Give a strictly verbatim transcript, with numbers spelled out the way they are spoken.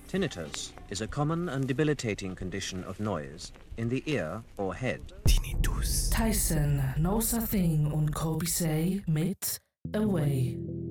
Tinnitus is a common and debilitating condition of noise in the ear or head. Tinnitus. Tyson knows a thing und Kobe say mit Away.